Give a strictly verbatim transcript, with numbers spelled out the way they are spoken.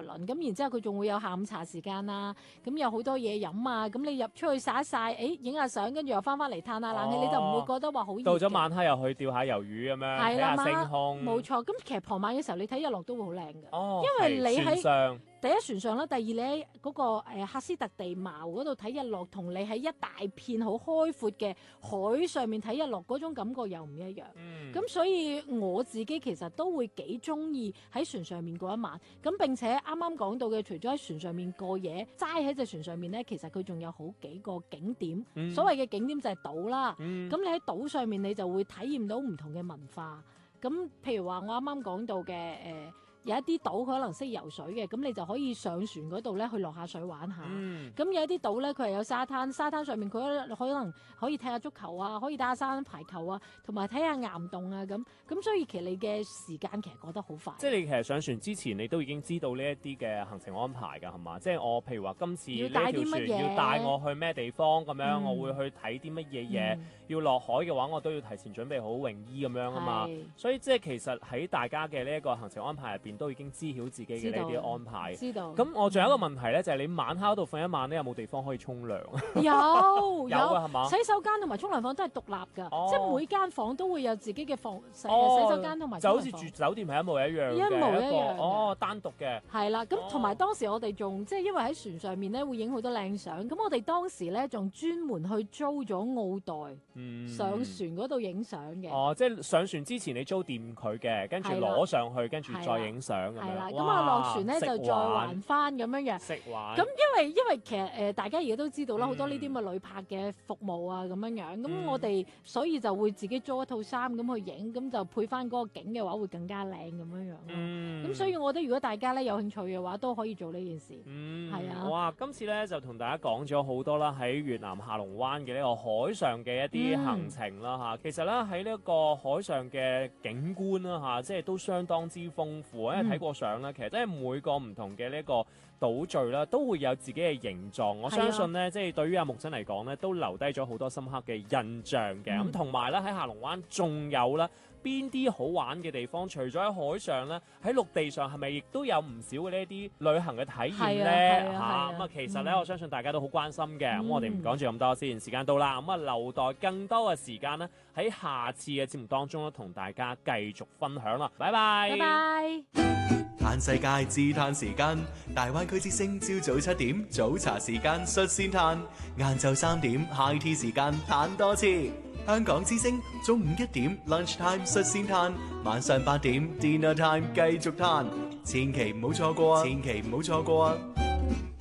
輪，咁然之後佢仲會有下午茶時間啦，咁有好多嘢飲啊，咁你入出去曬一曬，誒影下相，跟住又翻返嚟嘆下冷氣， 哦你就唔會覺得話好熱嘅。 到咗晚黑又去釣下魷魚咁樣，睇係啦， 下星晚黑空。 冇錯。咁其實傍晚嘅時候，你睇日落都會好靚嘅。 哦， 因為你喺係船上第一船上啦，第二你喺嗰個誒喀斯特地貌嗰度睇日落，同你喺一大片好開闊嘅海上面睇日落嗰種感覺又唔一樣。 嗯， 咁所以我自己其實都會幾中意喺船上面過一晚。咁並且啱啱講到嘅，除咗喺船上面過夜，齋喺隻船上面呢，其實佢仲有好幾個景點。 嗯所謂嘅景點就係島啦。咁、 嗯你喺島上面你就會體驗到唔同嘅文化。咁譬如話我啱啱講到嘅誒。呃有一啲島佢可能識游水嘅，咁你就可以上船嗰度咧去落下水玩下。咁、 嗯有一啲島咧佢係有沙灘，沙灘上面佢可能可以踢下足球啊，可以打下沙灘排球啊，同埋睇下岩洞啊咁。咁所以其實你嘅時間其實過得好快。 即係你其實上船之前，你都已經知道呢一啲嘅行程安排㗎，係嘛？即係我譬如話今次呢要帶條啲乜嘢船要帶我去咩地方咁樣， 嗯我會去睇啲乜嘢嘢。 嗯要落海嘅話，我都要提前準備好泳衣咁樣啊嘛係。 所以即係其實喺大家嘅呢一個行程安排入邊，都已經知曉自己嘅呢啲安排。 知道。 咁我仲有一個問題咧，就係、你晚黑嗰度瞓一晚咧，有冇地方可以沖涼？ 有有啊係嘛洗手間同埋沖涼房都係獨立㗎， 哦即係每間房都會有自己嘅房洗、 哦洗手間同埋就好似沖涼房住酒店係一模一樣嘅， 一模一樣個嘅哦，單獨嘅。 係啦，咁哦同埋當時我哋仲即係因為喺船上面咧會影好多靚相，咁我哋當時咧仲專門去租咗奧袋、 嗯， 上船嗰度影相嘅。 哦，即係上船之前你租掂佢嘅，跟住係啦攞上去，跟住再影相咁樣。 係啦，咁哇啊落船咧就再識玩還翻咁樣嘅。 識玩。 咁因為因為其實誒、呃、大家而家都知道啦，好、 嗯多呢啲咁嘅旅拍嘅服務啊咁樣樣，咁、 嗯我哋所以就會自己租一套衫咁去影，咁就配翻嗰個景嘅話會更加靚咁樣樣咯。咁、 嗯所以我覺得如果大家咧有興趣嘅話，都可以做呢件事。 嗯， 係啊哇！今次咧就同大家講咗好多啦，喺越南下龍灣嘅呢個海上嘅一啲行程啦嚇、 嗯其實咧喺呢一個海上嘅景觀啦嚇、即係都相當之豐富。因為睇過相啦，其實真係每個唔同嘅呢一個島嶼啦，都會有自己嘅形狀。我相信咧，即係對於阿木真嚟講咧，都留低咗好多深刻嘅印象嘅。咁同埋咧喺下龍灣仲有啦。邊啲好玩嘅地方？除咗喺海上咧，喺陸地上係咪亦都有唔少嘅呢一啲旅行嘅體驗咧？ 係啊係啊嚇咁啊， 係啊其實咧， 嗯我相信大家都好關心嘅。咁、 嗯我哋唔講住咁多先，時間到啦。咁啊，留待更多嘅時間咧，喺下次嘅節目當中咧，同大家繼續分享啦。拜拜。 拜拜。 嘆世界自嘆時間，大灣區之聲朝早七點早茶時間率先嘆，晏晝三點 high tea 時間嘆多次。香港之聲中午一點 lunch time 率先嘆，晚上八點 dinner time 繼續嘆，千祈唔好錯過啊！千祈唔好錯過啊！